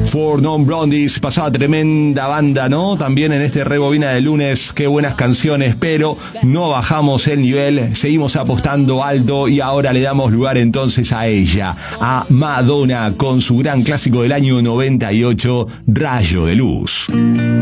Four Non Blondies, pasaba tremenda banda, ¿no? También en este Rebobina de lunes, qué buenas canciones, pero no bajamos el nivel, seguimos apostando alto y ahora le damos lugar entonces a ella, a Madonna, con su gran clásico del año 98, Rayo de Luz.